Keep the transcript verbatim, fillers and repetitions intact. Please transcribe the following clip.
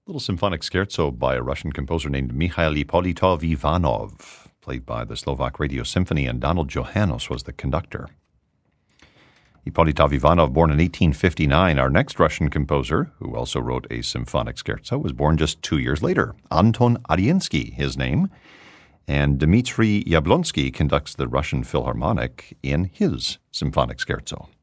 Little symphonic scherzo by a Russian composer named Mikhail Ippolitov Ivanov, played by the Slovak Radio Symphony, and Donald Johannes was the conductor. Ippolitov Ivanov, born in eighteen fifty-nine, our next Russian composer, who also wrote a symphonic scherzo, was born just two years later. Anton Arinsky, his name, and Dmitry Yablonsky conducts the Russian Philharmonic in his symphonic scherzo.